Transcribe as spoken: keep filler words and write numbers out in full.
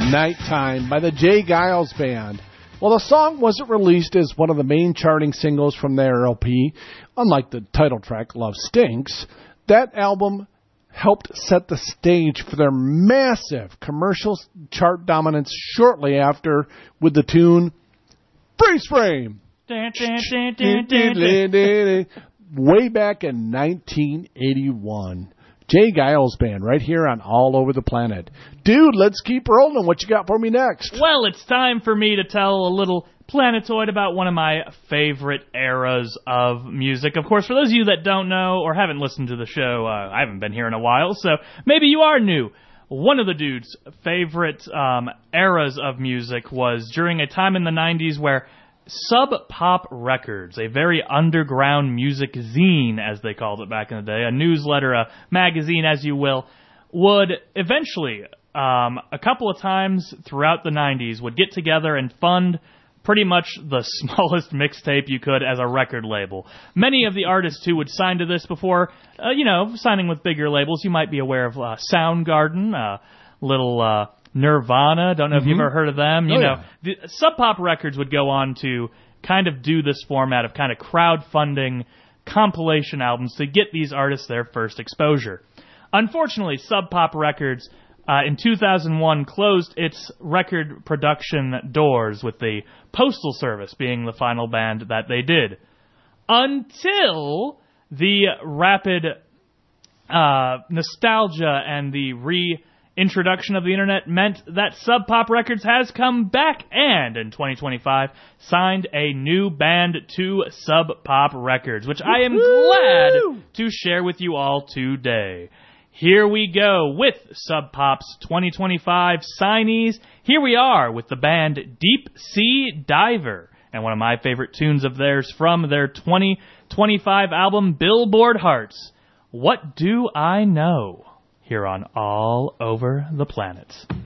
Nighttime by the Jay Giles Band. Well, the song wasn't released as one of the main charting singles from their L P. Unlike the title track, Love Stinks, that album helped set the stage for their massive commercial chart dominance shortly after with the tune Freeze Frame. Way back in nineteen eighty-one. Jay Giles Band right here on All Over the Planet. Dude, let's keep rolling. What you got for me next? Well, it's time for me to tell a little planetoid about one of my favorite eras of music. Of course, for those of you that don't know or haven't listened to the show, uh, I haven't been here in a while, so maybe you are new. One of the dude's favorite um, eras of music was during a time in the nineties where Sub Pop Records, a very underground music zine, as they called it back in the day, a newsletter, a magazine, as you will, would eventually, um, a couple of times throughout the nineties, would get together and fund pretty much the smallest mixtape you could as a record label. Many of the artists who would sign to this before, uh, you know, signing with bigger labels, you might be aware of uh, Soundgarden, uh, little... Uh, Nirvana, don't know mm-hmm. if you've ever heard of them. You oh, know, yeah. the Sub Pop Records would go on to kind of do this format of kind of crowdfunding compilation albums to get these artists their first exposure. Unfortunately, Sub Pop Records uh, in two thousand one closed its record production doors, with the Postal Service being the final band that they did. Until the rapid uh, nostalgia and the re- introduction of the internet meant that Sub Pop Records has come back and in twenty twenty-five signed a new band to Sub Pop Records, which I am Woo-hoo! glad to share with you all today. Here we go with Sub Pop's twenty twenty-five signees. Here we are with the band Deep Sea Diver and one of my favorite tunes of theirs from their twenty twenty-five album Billboard Hearts, What Do I Know? Here on All Over the Planet.